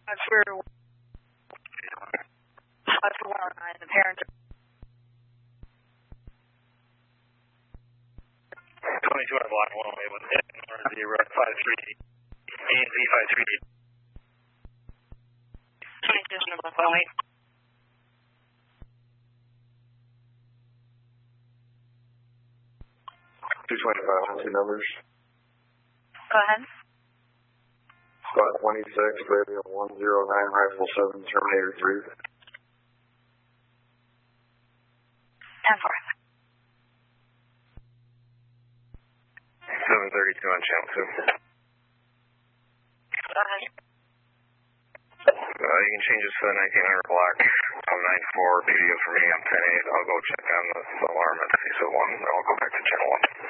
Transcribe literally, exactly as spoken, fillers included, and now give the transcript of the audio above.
for five for one oh nine, the parents. twenty-two on block one oh eight with zero five three A and Z five three D. twenty-two on block one oh eight. two twenty-five, two numbers. Go ahead. Spot twenty-six, radio one oh nine, rifle seven, Terminator three. ten four. seven thirty-two on channel two. Go ahead. Uh, you can change this to the nineteen hundred block. I'm nine four, P D O for me, I'm ten eight. I'll go check on the alarm at C S O one, I'll go back to channel one.